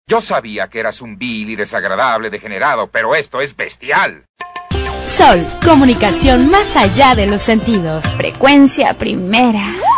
Yo sabía que eras un vil y desagradable degenerado, pero esto es bestial. Sol, comunicación más allá de los sentidos. Frecuencia primera.